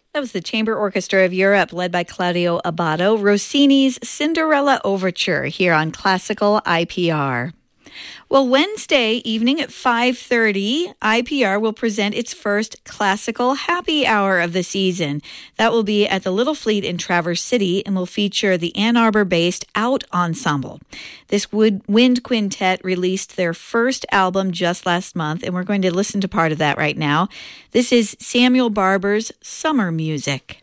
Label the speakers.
Speaker 1: That was the Chamber Orchestra of Europe, led by Claudio Abbado, Rossini's Cinderella Overture here on Classical IPR. Well, Wednesday evening at 5:30, IPR will present its first classical happy hour of the season. That will be at the Little Fleet in Traverse City and will feature the Ann Arbor-based Out Ensemble. This wind quintet released their first album just last month, and we're going to listen to part of that right now. This is Samuel Barber's Summer Music.